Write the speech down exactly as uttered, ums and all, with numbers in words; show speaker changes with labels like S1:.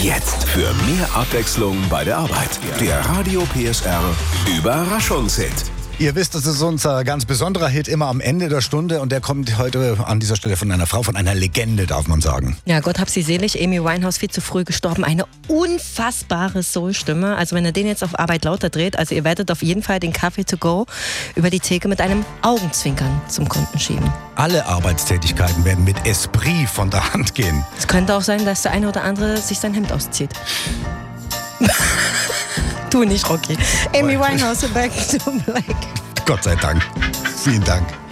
S1: Jetzt für mehr Abwechslung bei der Arbeit. Der Radio P S R Überraschungshit.
S2: Ihr wisst, das ist unser ganz besonderer Hit immer am Ende der Stunde und der kommt heute an dieser Stelle von einer Frau, von einer Legende, darf man sagen.
S3: Ja, Gott hab sie selig, Amy Winehouse, viel zu früh gestorben. Eine unfassbare Soul-Stimme. Also wenn ihr den jetzt auf Arbeit lauter dreht, also ihr werdet auf jeden Fall den Kaffee to go über die Theke mit einem Augenzwinkern zum Kunden schieben.
S2: Alle Arbeitstätigkeiten werden mit Esprit von der Hand gehen.
S3: Es könnte auch sein, dass der eine oder andere sich sein Hemd auszieht. Du nicht, Rocky. Amy Winehouse, Back to Black.
S2: Gott sei Dank. Vielen Dank.